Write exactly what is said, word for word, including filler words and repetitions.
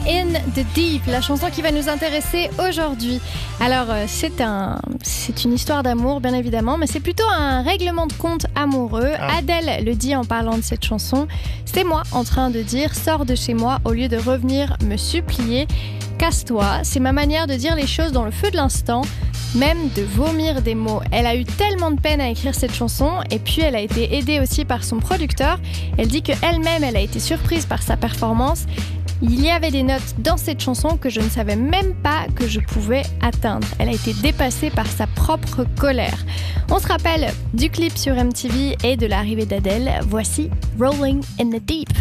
in the Deep, la chanson qui va nous intéresser aujourd'hui. Alors, euh, c'est, un, c'est une histoire d'amour, bien évidemment, mais c'est plutôt un règlement de compte amoureux. Ah. Adèle le dit en parlant de cette chanson. C'est moi en train de dire « Sors de chez moi » au lieu de revenir me supplier. Casse-toi, c'est ma manière de dire les choses dans le feu de l'instant, même de vomir des mots. Elle a eu tellement de peine à écrire cette chanson et puis elle a été aidée aussi par son producteur. Elle dit qu'elle-même, elle a été surprise par sa performance. Il y avait des notes dans cette chanson que je ne savais même pas que je pouvais atteindre. Elle a été dépassée par sa propre colère. On se rappelle du clip sur M T V et de l'arrivée d'Adèle. Voici Rolling in the Deep.